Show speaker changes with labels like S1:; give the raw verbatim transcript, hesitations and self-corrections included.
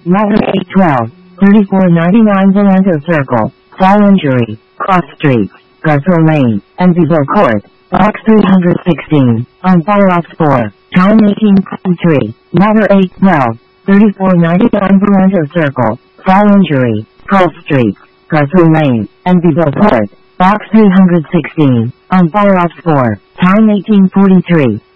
S1: Ladder eight twelve, thirty-four ninety-nine Valento Circle, Fall Injury, Cross Street, Garfield Lane, Enfield Court, Box three hundred sixteen, on fire off four, time eighteen forty-three, Ladder eight twelve, thirty-four ninety-nine Valento Circle, Fall Injury, Cross Street, Garfield Lane, Enfield Court, Box three hundred sixteen, on fire off four, time eighteen forty-three.